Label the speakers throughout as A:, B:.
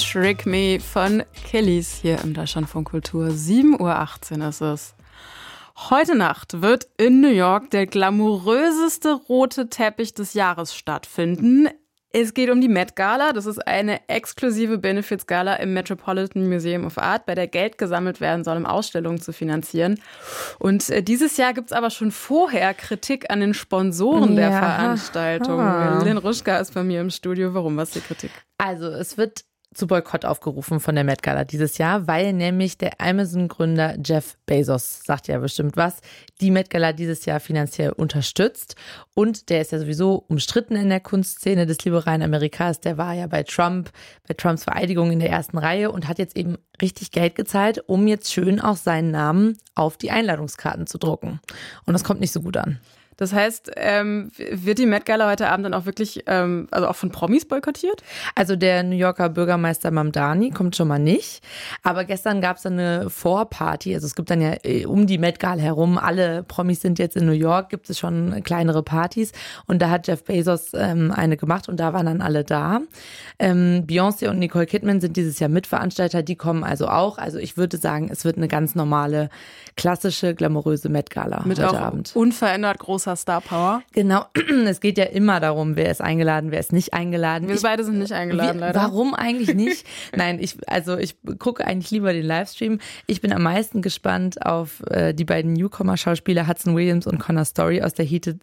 A: Trick Me von Kellys hier im Deutschlandfunk Kultur. 7:18 Uhr ist es. Heute Nacht wird in New York der glamouröseste rote Teppich des Jahres stattfinden. Es geht um die Met Gala. Das ist eine exklusive Benefits-Gala im Metropolitan Museum of Art, bei der Geld gesammelt werden soll, um Ausstellungen zu finanzieren. Und dieses Jahr gibt es aber schon vorher Kritik an den Sponsoren der Veranstaltung. Lynn Ruschka ist bei mir im Studio. Warum? Was ist die Kritik?
B: Also es wird zu Boykott aufgerufen von der Met Gala dieses Jahr, weil nämlich der Amazon-Gründer Jeff Bezos, sagt ja bestimmt was, die Met Gala dieses Jahr finanziell unterstützt. Und der ist ja sowieso umstritten in der Kunstszene des liberalen Amerikas. Der war ja bei Trumps Vereidigung in der ersten Reihe und hat jetzt eben richtig Geld gezahlt, um jetzt schön auch seinen Namen auf die Einladungskarten zu drucken. Und das kommt nicht so gut an.
A: Das heißt, wird die Met Gala heute Abend dann auch wirklich, also auch von Promis boykottiert?
B: Also der New Yorker Bürgermeister Mamdani kommt schon mal nicht. Aber gestern gab es dann eine Vorparty. Also es gibt dann ja um die Met Gala herum, alle Promis sind jetzt in New York, gibt es schon kleinere Partys. Und da hat Jeff Bezos eine gemacht und da waren dann alle da. Beyoncé und Nicole Kidman sind dieses Jahr Mitveranstalter, die kommen also auch. Also ich würde sagen, es wird eine ganz normale, klassische, glamouröse Met Gala
A: mit
B: heute
A: auch
B: Abend.
A: Unverändert großer Star Power.
B: Genau, es geht ja immer darum, wer ist eingeladen, wer ist nicht eingeladen.
A: Wir beide sind nicht eingeladen, leider.
B: Warum eigentlich nicht? Nein, ich gucke eigentlich lieber den Livestream. Ich bin am meisten gespannt auf die beiden Newcomer-Schauspieler Hudson Williams und Connor Story aus der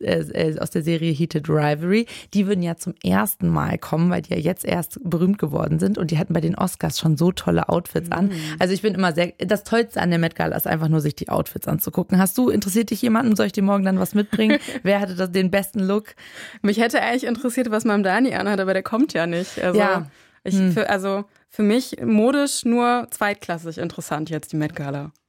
B: Serie Heated Rivalry. Die würden ja zum ersten Mal kommen, weil die ja jetzt erst berühmt geworden sind und die hatten bei den Oscars schon so tolle Outfits an. Also ich bin immer das Tollste an der Met Gala ist einfach nur, sich die Outfits anzugucken. Interessiert dich jemanden? Soll ich dir morgen dann was mitbringen? Wer hatte den besten Look?
A: Mich hätte eigentlich interessiert, was Mamdani anhat, aber der kommt ja nicht. Also,
B: ja.
A: Für mich modisch nur zweitklassig interessant jetzt die Met Gala.